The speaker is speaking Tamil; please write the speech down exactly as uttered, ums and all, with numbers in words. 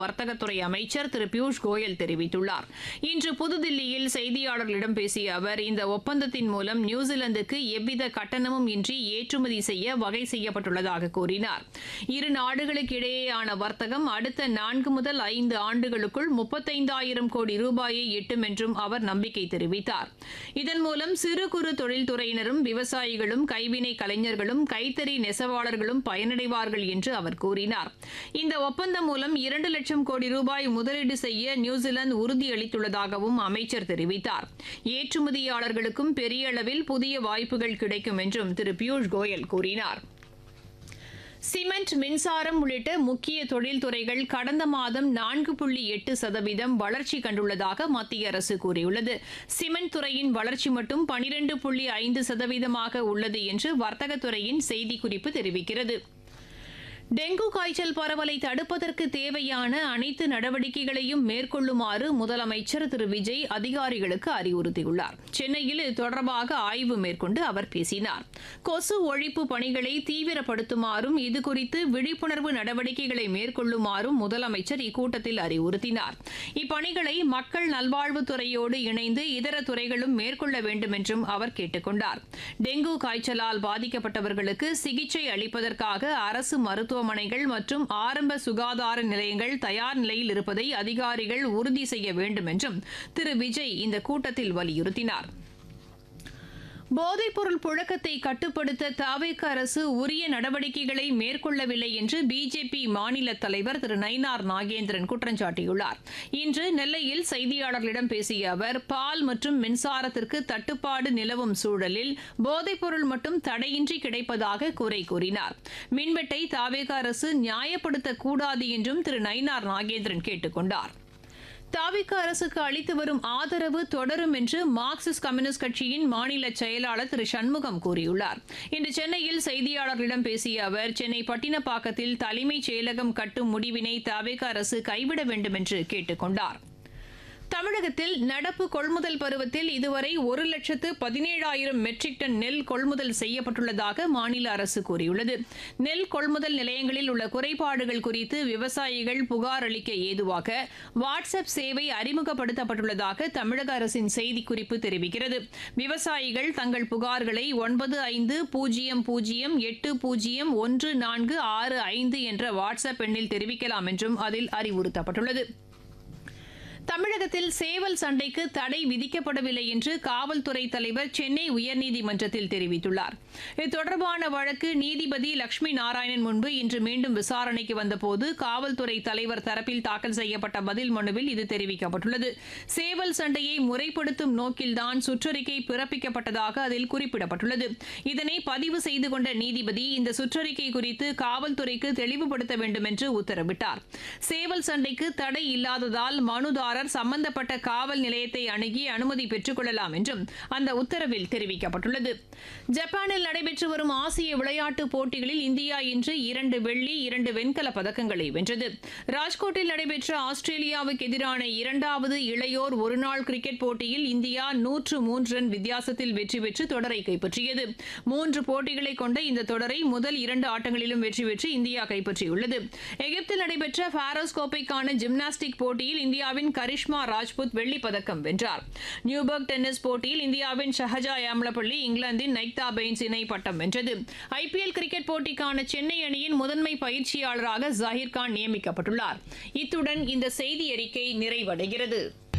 வர்த்தகத்துறை அமைச்சர் திரு பியூஷ் கோயல் தெரிவித்துள்ளார். இன்று புதுதில்லியில் செய்தியாளர்களிடம் பேசிய அவர், இந்த ஒப்பந்தத்தின் மூலம் நியூசிலாந்துக்கு எவ்வித கட்டணமும் இன்றி ஏற்றுமதி செய்ய வகை செய்யப்பட்டுள்ளதாக கூறினார். இரு நாடுகளுக்கு இடையேயான வர்த்தகம் அடுத்த நான்கு முதல் ஐந்து ஆண்டுகளுக்குள் முப்பத்தைந்தாயிரம் கோடி ரூபாயை எட்டும் என்றும் அவர் நம்பிக்கை தெரிவித்தார். இதன் மூலம் சிறு குறு தொழில்துறையினரும் விவசாயிகளும் கைவினை கலைஞர்களும் கைத்தறி நெசவாளர்களும் பயனடைவார்கள் என்று அவர் கூறினார். இந்த ஒப்பந்தம் மூலம் இரண்டு லட்சம் கோடி ரூபாய் முதலீடு செய்ய நியூசிலாந்து உறுதியளித்துள்ளதாகவும் அமைச்சர் தெரிவித்தார். ஏற்றுமதியாளர்களுக்கும் பெரிய அளவில் புதிய வாய்ப்புகள் கிடைக்கும் என்றும் திரு பியூஷ் கோயல் கூறினார். சிமெண்ட், மின்சாரம் உள்ளிட்ட முக்கிய தொழில்துறைகள் கடந்த மாதம் நான்கு புள்ளி எட்டு சதவீதம் வளர்ச்சி கண்டுள்ளதாக மத்திய அரசு கூறியுள்ளது. சிமெண்ட் துறையின் வளர்ச்சி மட்டும் பனிரண்டு புள்ளி ஐந்து சதவீதமாக உள்ளது என்று வர்த்தகத்துறையின் செய்திக்குறிப்பு தெரிவிக்கிறது. டெங்கு காய்ச்சல் பரவலை தடுப்பதற்கு தேவையான அனைத்து நடவடிக்கைகளையும் மேற்கொள்ளுமாறு முதலமைச்சர் திரு விஜய் அதிகாரிகளுக்கு அறிவுறுத்தியுள்ளார். சென்னையில் இது தொடர்பாக ஆய்வு மேற்கொண்டு அவர் பேசினார். கொசு ஒழிப்பு பணிகளை தீவிரப்படுத்துமாறும் இதுகுறித்து விழிப்புணர்வு நடவடிக்கைகளை மேற்கொள்ளுமாறும் முதலமைச்சர் இக்கூட்டத்தில் அறிவுறுத்தினார். இப்பணிகளை மக்கள் நல்வாழ்வுத்துறையோடு இணைந்து இதர துறைகளும் மேற்கொள்ள வேண்டும் என்றும் அவர் கேட்டுக் கொண்டார். டெங்கு காய்ச்சலால் பாதிக்கப்பட்டவர்களுக்கு சிகிச்சை அளிப்பதற்காக அரசு மருத்துவ மருத்துவமனைகள் மற்றும் ஆரம்ப சுகாதார நிலையங்கள் தயார் நிலையில் இருப்பதை அதிகாரிகள் உறுதி செய்ய வேண்டும் என்றும் திரு விஜய் இந்த கூட்டத்தில் வலியுறுத்தினார். போதைப்பொருள் புழக்கத்தை கட்டுப்படுத்த தவிக அரசு உரிய நடவடிக்கைகளை மேற்கொள்ளவில்லை என்று பிஜேபி மாநில தலைவர் திரு நயினார் நாகேந்திரன் குற்றம் சாட்டியுள்ளார். இன்று நெல்லையில் செய்தியாளர்களிடம் பேசிய அவர், பால் மற்றும் மின்சாரத்திற்கு தட்டுப்பாடு நிலவும் சூழலில் போதைப்பொருள் மட்டும் தடையின்றி கிடைப்பதாக குறை கூறினார். மின்வெட்டை தவிக அரசு நியாயப்படுத்தக்கூடாது என்றும் திரு நயினார் நாகேந்திரன் கேட்டுக் கொண்டார். தவிக அரசுக்கு அளித்து வரும் ஆதரவு தொடரும் என்று மார்க்சிஸ்ட் கம்யூனிஸ்ட் கட்சியின் மாநில செயலாளர் திரு சண்முகம் கூறியுள்ளார். இன்று சென்னையில் செய்தியாளர்களிடம் பேசிய அவர், சென்னை பட்டினப்பாக்கத்தில் தலைமைச் செயலகம் கட்டும் முடிவினை தவிக அரசு கைவிட வேண்டும் என்று கேட்டுக் கொண்டார். தமிழகத்தில் நடப்பு கொள்முதல் பருவத்தில் இதுவரை ஒரு லட்சத்து பதினேழாயிரம் மெட்ரிக் டன் நெல் கொள்முதல் செய்யப்பட்டுள்ளதாக மாநில அரசு கூறியுள்ளது. நெல் கொள்முதல் நிலையங்களில் உள்ள குறைபாடுகள் குறித்து விவசாயிகள் புகார் அளிக்க ஏதுவாக வாட்ஸ்அப் சேவை அறிமுகப்படுத்தப்பட்டுள்ளதாக தமிழக அரசின் செய்திக்குறிப்பு தெரிவிக்கிறது. விவசாயிகள் தங்கள் புகார்களை ஒன்பது ஐந்து பூஜ்ஜியம் பூஜ்ஜியம் எட்டு பூஜ்ஜியம் ஒன்று நான்கு ஆறு ஐந்து என்ற வாட்ஸ்அப் எண்ணில் தெரிவிக்கலாம் என்றும் அதில் அறிவுறுத்தப்பட்டுள்ளது. தமிழகத்தில் சேவல் சண்டைக்கு தடை விதிக்கப்படவில்லை என்று காவல்துறை தலைவர் சென்னை உயர்நீதிமன்றத்தில் தெரிவித்துள்ளார். இது தொடர்பான வழக்கு நீதிபதி லட்சுமி நாராயணன் முன்பு இன்று மீண்டும் விசாரணைக்கு வந்தபோது காவல்துறை தலைவர் தரப்பில் தாக்கல் செய்யப்பட்ட பதில் மனுவில் இது தெரிவிக்கப்பட்டுள்ளது. சேவல் சண்டையை முறைப்படுத்தும் நோக்கில்தான் சுற்றறிக்கை பிறப்பிக்கப்பட்டதாக அதில் குறிப்பிடப்பட்டுள்ளது. இதனை பதிவு செய்து கொண்ட நீதிபதி இந்த சுற்றறிக்கை குறித்து காவல்துறைக்கு தெளிவுபடுத்த வேண்டும் என்று உத்தரவிட்டார். சேவல் சண்டைக்கு தடை இல்லாததால் மனுதாரர் சம்பந்தப்பட்ட காவல் நிலையத்தை அணுகி அனுமதி பெற்றுக் கொள்ளலாம் என்றும் அந்த உத்தரவில் தெரிவிக்கப்பட்டுள்ளது. ஜப்பானில் நடைபெற்று வரும் ஆசிய விளையாட்டுப் போட்டிகளில் இந்தியா இன்று இரண்டு வெள்ளி இரண்டு வெண்கலப் பதக்கங்களை வென்றது. ராஜ்கோட்டில் நடைபெற்ற ஆஸ்திரேலியாவுக்கு எதிரான இரண்டாவது இளையோர் ஒருநாள் கிரிக்கெட் போட்டியில் இந்தியா நூற்று மூன்று ரன் வித்தியாசத்தில் வெற்றி பெற்று தொடரை கைப்பற்றியது. மூன்று போட்டிகளை கொண்ட இந்த தொடரை முதல் இரண்டு ஆட்டங்களிலும் வெற்றி பெற்று இந்தியா கைப்பற்றியுள்ளது. எகிப்தில் நடைபெற்ற பாரோஸ் கோப்பைக்கான ஜிம்னாஸ்டிக் போட்டியில் இந்தியாவின் கரிஷ்மா ராஜ்புத் வெள்ளிப் பதக்கம் வென்றார். நியூபர்க் டென்னிஸ் போட்டியில் இந்தியாவின் ஷஹஜா யாம்லப்பள்ளி இங்கிலாந்தின் நைக்தா பெயின்ஸ் இணை பட்டம் வென்றது. ஐபிஎல் கிரிக்கெட் போட்டிக்கான சென்னை அணியின் முதன்மை பயிற்சியாளராக ஜாகிர் கான் நியமிக்கப்பட்டுள்ளார். இத்துடன் இந்த செய்தி அறிக்கை நிறைவடைகிறது.